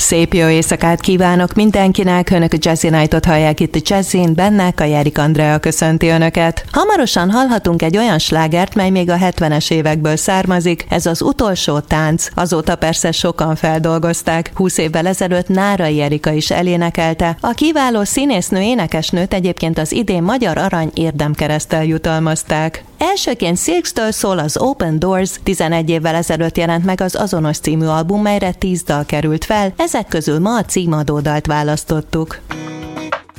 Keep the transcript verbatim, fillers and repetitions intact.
Szép jó éjszakát kívánok mindenkinek, önök a Jazzy Night-ot hallják itt a Jazzin, benne Kajárik Andrea köszönti önöket. Hamarosan hallhatunk egy olyan slágert, mely még a hetvenes évekből származik, ez az Utolsó tánc. Azóta persze sokan feldolgozták. húsz évvel ezelőtt Nárai Erika is elénekelte. A kiváló színésznő énekesnőt egyébként az idén Magyar Arany érdemkereszttel jutalmazták. Elsőként Silks-től szól az Open Doors, tizenegy évvel ezelőtt jelent meg az azonos című album, melyre tíz dal került fel, ezek közül ma a címadó dalt választottuk.